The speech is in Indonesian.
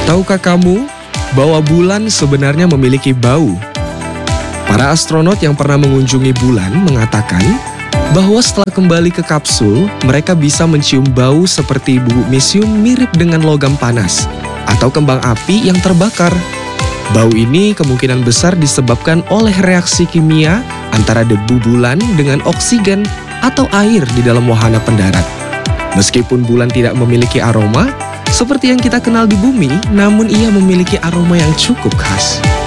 Tahukah kamu bahwa bulan sebenarnya memiliki bau? Para astronot yang pernah mengunjungi bulan mengatakan bahwa setelah kembali ke kapsul, mereka bisa mencium bau seperti bubuk mesium mirip dengan logam panas atau kembang api yang terbakar. Bau ini kemungkinan besar disebabkan oleh reaksi kimia antara debu bulan dengan oksigen atau air di dalam wahana pendarat. Meskipun bulan tidak memiliki aroma seperti yang kita kenal di bumi, namun ia memiliki aroma yang cukup khas.